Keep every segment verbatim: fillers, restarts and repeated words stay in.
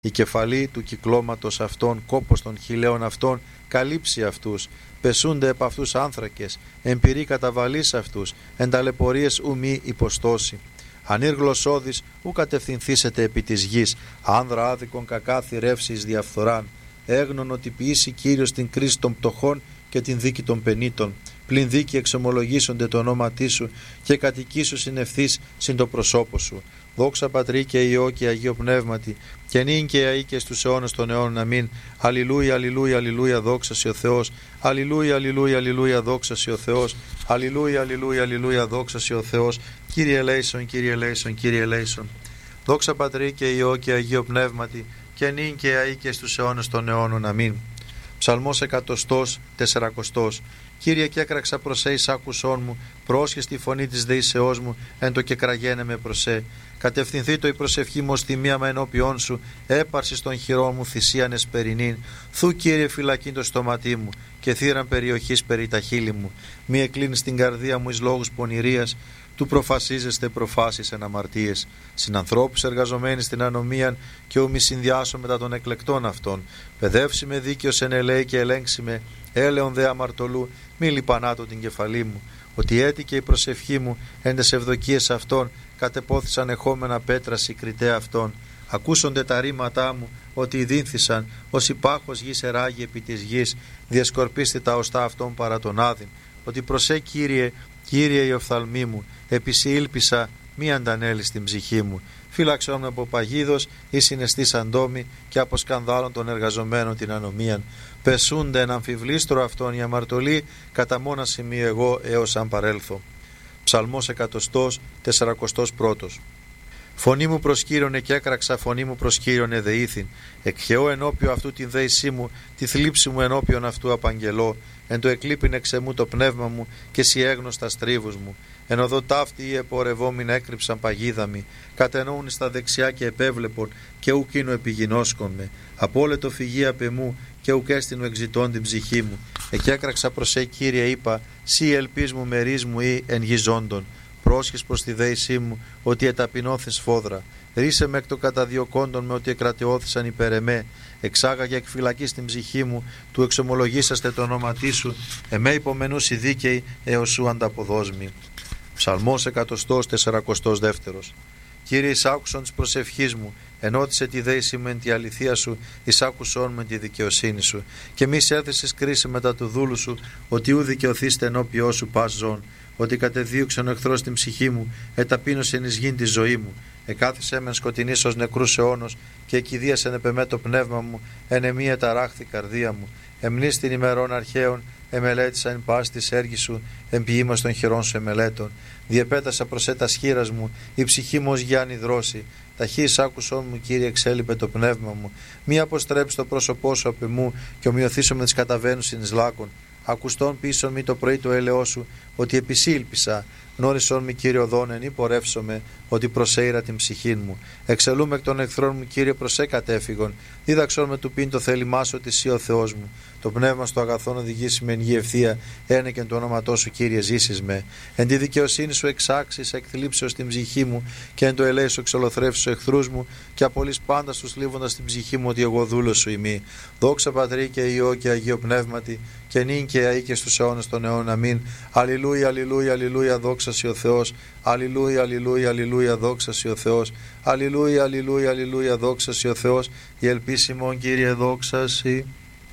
Η κεφαλή του κυκλώματος αυτών, κόπος των χιλέων αυτών, καλύψει αυτούς. Πεσούνται επ' αυτούς άνθρακες, εμπειρή καταβαλείς αυτούς, εν ταλαιπωρίες ου μη υποστώσει. Ανήρ γλωσσόδης, ου κατευθυνθήσετε επί της γης, άνδρα άδικον κακά θηρεύσεις διαφθοράν. Έγνων ότι ποιήσει Κύριος την κρίση των πτωχών και την δίκη των πενήτων. Πλην δίκη εξομολογήσονται το όνόματί σου και κατοική σου συνευθείς συν το προσώπο σου. Δόξα Πατρί και Υιό και Αγίο Πνεύματι, και νυν και αεί και στους αιώνας των αιώνων. Αμήν. Αλληλούια, αλληλούια, αλληλούια, δόξα σοι ο Θεός. Αλληλούια, αλληλούια, αλληλούια, δόξα σοι ο Θεός. Αλληλούια, αλληλούια, αλληλούια, δόξα σοι ο Θεός. Κύριε ελέησον, Κύριε ελέησον, Κύριε ελέησον. Δόξα Πατρί και Υιό και Αγίο Πνεύματι, και νυν και αεί και στους αιώνας των αιώνων. Αμήν. Ψαλμός εκατοστός τεσσαρακοστός. Κύριε, και έκραξα προς σε εις άκουσόν μου, πρόσχες τη φωνή της δεήσεώς μου, εν το και κραγένε με προσέ. Κατευθυνθεί το η προσευχή μου ως τιμία με ενώπιόν σου, έπαρση των χειρών μου θυσίαν εσπερινήν. Θου, Κύριε, φυλακήν το στόματί μου, και θύραν περιοχής περί τα χείλη μου. Μη εκλίνεις την καρδία μου εις λόγους πονηρίας, του προφασίζεστε προφάσεις εν αμαρτίες. Συνανθρώπους εργαζομένοι στην ανομίαν, και ου μη συνδυάσω μετά των εκλεκτών αυτών. Παιδεύσει με δίκαιος εν ελέη και ελέγξει με, έλεον δε αμαρτωλού, μη λιπανάτω την κεφαλή μου. Ότι έτυχε η προσευχή μου εν τες ευδοκίες αυτών, κατεπόθησαν εχόμενα πέτρα συγκριτέ αυτών. Ακούσονται τα ρήματά μου, ότι ειδύνθησαν, ως υπάχος γης εράγει επί της γης, διασκορπίστη τα οστά αυτών παρά τον άδειν. Ότι προσέ, Κύριε, Κύριε η οφθαλμή μου, επισή ήλπισα, μη αντανέλει στην ψυχή μου. Φύλαξον με από παγίδος ή συναισθής αντόμη, και από σκανδάλων των εργαζομένων την ανομίαν. Πεσούνται εν αμφιβλίστρο αυτών οι αμαρτωλοί, κατά μόνα σημείο εγώ έως αν παρέλθω. Ψαλμός εκατοστός τεσσαρακοστός πρώτος. Φωνή μου προς Κύριον και έκραξα, φωνή μου προς Κύριον εδεήθην. Εκχαιώ ενώπιο αυτού την δέησή μου, τη θλίψη μου ενώπιον αυτού απαγγελώ. Εν το εκλείπειν εξεμού το πνεύμα μου, και σι έγνωστα στρίβους μου. Εν οδό ταύτη ή επορευόμην έκρυψαν παγίδαμι, κατεννοούν στα δεξιά και επέβλεπον, και ουκ ίνο επιγινώσκον με. Απόλετο φυγή απ' εμού, και ουκ έστεινο εξητών την ψυχή μου. Εκέκραξα προς σε, Κύριε, είπα, σύ ελπίς μου μερίς μου ή εν γη ζώντων. Πρόσχες προς τη δέησή μου, ότι εταπεινώθης φόδρα. Ρίσε με εκ το καταδιωκόντων με, ότι εκρατεώθησαν υπέρ εμέ. Εξάγαγε εκ φυλακής την ψυχή μου, του εξομολογήσαστε το όνοματί σου. Εμέ υπομενούς οι δίκαιοι, έως σου ανταποδόσμη. Ψαλμός εκατοστός τεσσαρακοστός δεύτερος. Κύριε, εις άκουσον της προσευχής μου, ενώτισε τη δέηση μου εν τη αληθεία σου, εις άκουσον με τη δικαιοσύνη σου. Και μη σε έθεσες κρίση μετά του δούλου σου, ότι ου δικαιωθήστε ενώπιό σου πας ζών. Ότι κατεδίωξαν ο εχθρός την ψυχή μου, εταπείνωσε εν εις γήν τη ζωή μου. Εκάθισε μεν σκοτεινής ως νεκρούς αιώνος, και εκηδίασεν επ' εμέ το πνεύμα μου, εν εμή εταράχθη καρδία μου. Εμνείς την ημερών αρχαίων, εμελέτησα εν πάση της έργης σου, εν ποιήμας των χειρών σου εμελέτων. Διεπέτασα προς έτας σχήρας μου, η ψυχή μου ως Γιάννη δρόση. Ταχύς άκουσόν μου, Κύριε, εξέλιπε το πνεύμα μου. Μη αποστρέψει το πρόσωπό σου απ' εμού, και ομοιωθήσω με τις καταβαίνουσιν εις λάκων. Ακουστών πίσω μη το πρωί το έλεό σου, ότι επισήλπισα. Γνώρισον μη, Κύριε, οδόν εν υπορεύσομαι, ότι προσέειρα την ψυχήν μου. Εξελούμε εκ των εχθρών μου, Κύριε, προσέ κατέφυγον. Δίδαξον με του πίν το θέλημά σου, ότι εσύ ο Θεός μου. Το πνεύμα στο αγαθόν οδηγήσει με εν γη ευθεία, ένε και εν το όνοματό σου, Κύριε, ζήσεις με. Εν τη δικαιοσύνη σου εξάξεις εκθλίψεως την ψυχή μου, και εν το ελέη σου εξολοθρεύσεις τους εχθρούς μου, και απολύς πάντα στους λίβοντας την ψυχή μου, ότι εγώ δούλος σου ημί. Δόξα Πατρί και Υιό και Αγίο Πνεύματι, και νυν και αεί και στους αιώνας των αιώνων. Αμήν. Αλληλούια, αλληλούια, αλληλούια, δόξα σοι ο Θεός. Αλληλούια, αλληλούια, αλληλούια, δόξα σοι ο Θεός. Αλληλούια, αλληλούια, αλληλούια, δόξα σοι ο Θεός. Η ελπίσιμον, Κύριε, δόξα σοι.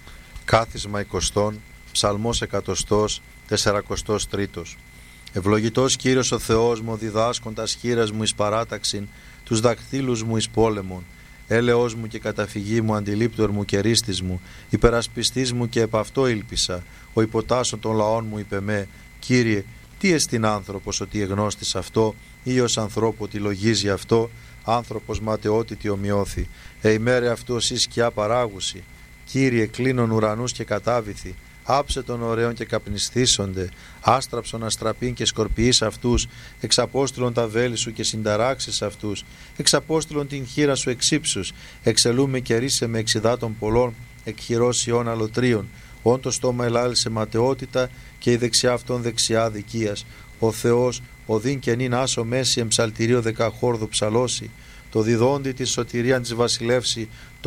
Κάθισμα εικοστών, ψαλμός εκατοστός, τεσσαρακοστός τρίτος. Ευλογητός Κύριος ο Θεός μου, διδάσκοντας χείρας μου εις παράταξιν, τους δακτύλους μου εις πόλεμον. Έλεος μου και καταφυγή μου, αντιλήπτορ μου και ρίστης μου, υπερασπιστής μου και επ' αυτό ήλπισα. Ο υποτάσσον των λαών μου είπε με, Κύριε, τι εστιν άνθρωπος ότι εγνώστης αυτό, ή ως ανθρώπου ότι λογίζει αυτό, άνθρωπος ματαιότητη ομοιώθη. Εημέρε αυτού ως η σκιά παράγουση. Κύριε, κλείνον ουρανούς και κατάβηθη, άψε των ωραίων και καπνισθήσονται, άστραψον αστραπήν και σκορπιείς αυτούς, εξαπόστηλον τα βέλη σου και συνταράξεις αυτούς, εξαπόστηλον την χείρα σου εξύψους, εξελούμε και ρίσε με εξιδάτων πολλών, εκχειρός ιών αλωτρίων, όν το στόμα ελάλησε ματαιότητα και η δεξιά αυτών δεξιά δικίας. Ο Θεός, ο δίν και νυν άσο μέση εμψαλτηρίο δεκαχόρδου ψαλώσει, το διδόντι της σωτηρίαν της βασιλεύση,